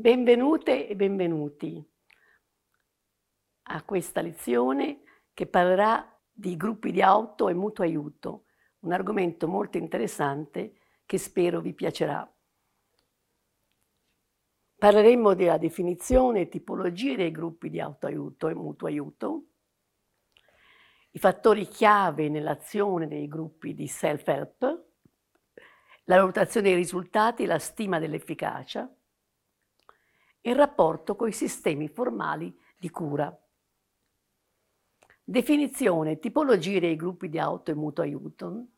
Benvenute e benvenuti a questa lezione che parlerà di gruppi di auto e mutuo aiuto, un argomento molto interessante che spero vi piacerà. Parleremo della definizione e tipologie dei gruppi di autoaiuto e mutuo aiuto, i fattori chiave nell'azione dei gruppi di self-help, la valutazione dei risultati e la stima dell'efficacia, il rapporto con i sistemi formali di cura. Definizione e tipologie dei gruppi di auto e mutuo aiuto.